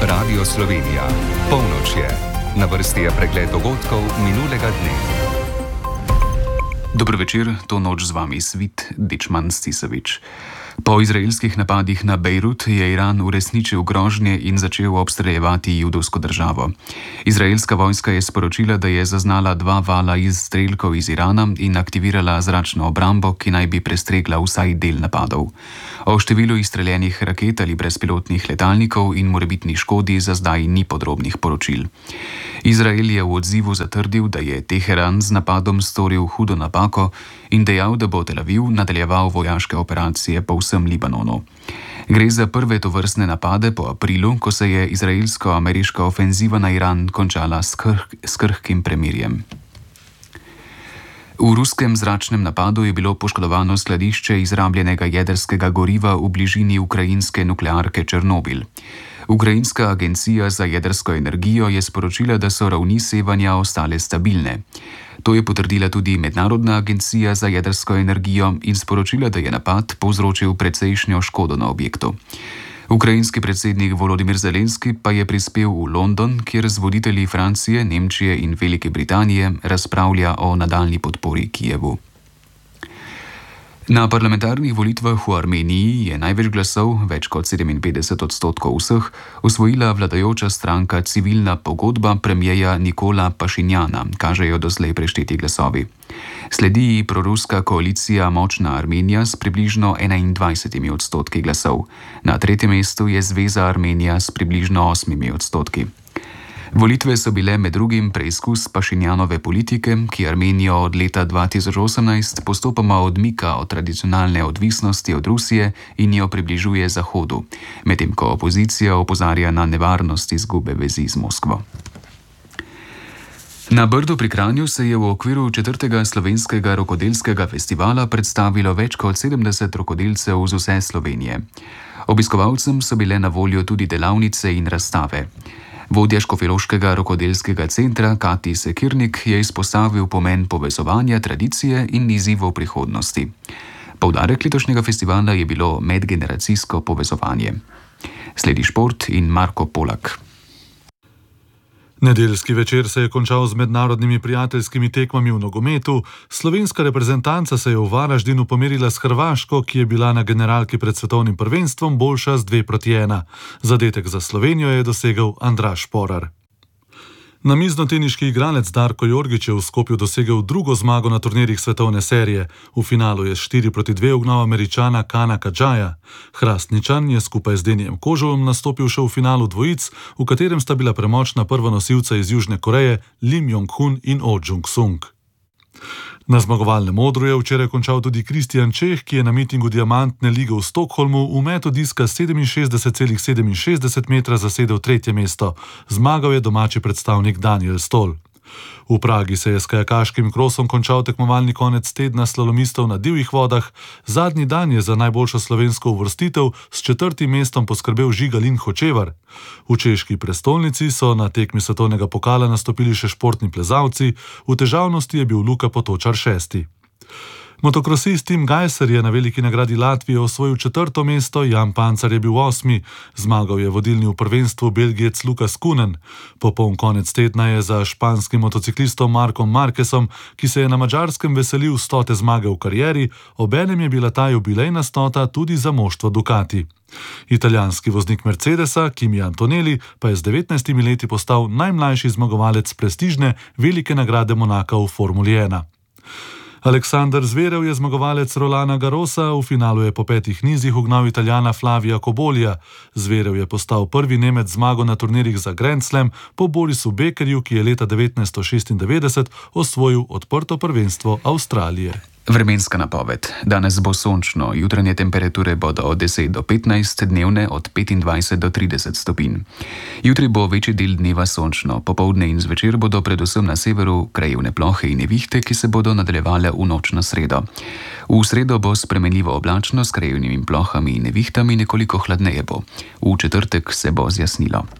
Radio Slovenija. Polnoč je. Na vrsti je pregled dogodkov minulega dne. Dobro večer, to noč z vami Svit Dečman Stisavič. Po izraelskih napadih na Bejrut je Iran uresničil grožnje in začel obstreljevati judovsko državo. Izraelska vojska je sporočila, da je zaznala 2 vala izstrelkov iz Irana in aktivirala zračno obrambo, ki naj bi prestregla vsaj del napadov. O številu izstreljenih raket ali brezpilotnih letalnikov in morebitni škodi za zdaj ni podrobnih poročil. Izrael je v odzivu zatrdil, da je Teheran z napadom storil hudo napako in dejal, da bo Tel Aviv nadaljeval vojaške operacije po vsem Libanonu. Gre za prve tovrstne napade po aprilu, ko se je izraelsko-ameriška ofenziva na Iran končala s krhkim premirjem. V ruskem zračnem napadu je bilo poškodovano skladišče izrabljenega jedrskega goriva v bližini ukrajinske nuklearke Černobil. Ukrajinska agencija za jedrsko energijo je sporočila, da so ravni sevanja ostale stabilne. To je potrdila tudi Mednarodna agencija za jedrsko energijo in sporočila, da je napad povzročil precejšnjo škodo na objektu. Ukrajinski predsednik Volodymyr Zelenski pa je prispel v London, kjer z voditelji Francije, Nemčije in Velike Britanije razpravlja o nadaljnji podpori Kijevu. Na parlamentarnih volitvah v Armeniji je največ glasov, več kot 57% vseh, osvojila vladajoča stranka Civilna pogodba premierja Nikola Pašinjana, kažejo doslej prešteti glasovi. Sledi proruska koalicija Močna Armenija s približno 21% glasov. Na 3. mestu je Zveza Armenija s približno 8%. Volitve so bile med drugim preizkus Pašinjanove politike, ki Armenijo od leta 2018 postopoma odmika od tradicionalne odvisnosti od Rusije in jo približuje Zahodu, medtem ko opozicija opozarja na nevarnost izgube vezi z Moskvo. Na Brdu pri Kranju se je v okviru 4. slovenskega rokodelskega festivala predstavilo več kot 70 rokodelcev z vse Slovenije. Obiskovalcem so bile na voljo tudi delavnice in razstave. Vodja Škofjeloškega rokodelskega centra Kati Sekirnik je izpostavil pomen povezovanja tradicije in izzivov prihodnosti. Poudarek letošnjega festivala je bilo medgeneracijsko povezovanje. Sledi šport in Marko Polak. Nedeljski večer se je končal z mednarodnimi prijateljskimi tekmami v nogometu. Slovenska reprezentanca se je v Varaždinu pomerila s Hrvaško, ki je bila na generalki pred svetovnim prvenstvom boljša z 2-1. Zadetek za Slovenijo je dosegel Andraž Šporar. Namiznoteniški igralec Darko Jorgić je v Skopju dosegel 2. zmago na turnirjih svetovne serije. V finalu je 4-2 ugnal Američana Kana Kadžaja. Hrastničan je skupaj z Denijem Kožovom nastopil še v finalu dvojic, v katerem sta bila premočna prva nosilca iz Južne Koreje Lim Jong-hun in Oh Jung-sung. Na zmagovalnem odru je včeraj končal tudi Kristjan Čeh, ki je na mitingu Diamantne lige v Stockholmu v metu diska 67,67 metra zasedel 3. mesto. Zmagal je domači predstavnik Daniel Stoll. V Pragi se je s kajakaškim krosom končal tekmovalni konec tedna slalomistov na divjih vodah. Zadnji dan je za najboljšo slovensko uvrstitev s 4. mestom poskrbel Žiga Hočevar. V češki prestolnici so na tekmi svetovnega pokala nastopili še športni plezalci, v težavnosti je bil Luka Potočar 6. Motokrosist Tim Gajser je na veliki nagradi Latvije osvojil 4. mesto, Jan Pancar je bil 8. Zmagal je vodilni v prvenstvu Belgijec Lukas Kunen. Popoln konec tedna je za španskim motociklistom Markom Marquezom, ki se je na Madžarskem veselil 100. zmage v karieri, obenem je bila ta jubilejna 100. tudi za moštvo Ducati. Italijanski voznik Mercedesa, Kimi Antonelli, pa je z 19 leti postal najmlajši zmagovalec prestižne velike nagrade Monaka v Formuli 1. Aleksander Zverev je zmagovalec Rolana Garrosa, v finalu je po 5 nizih ugnal Italijana Flavija Kobolija. Zverev je postal prvi Nemec zmago na turnirjih za Grand Slam po Borisu Beckerju, ki je leta 1996 osvojil odprto prvenstvo Avstralije. Vremenska napoved. Danes bo sončno, jutranje temperature bodo od 10 do 15, dnevne od 25 do 30 stopinj. Jutri bo večji del dneva sončno, popoldne in zvečer bodo predvsem na severu krajevne plohe in nevihte, ki se bodo nadaljevale v noč na sredo. V sredo bo spremenljivo oblačno s krajevnimi plohami in nevihtami, nekoliko hladneje bo. V četrtek se bo zjasnilo.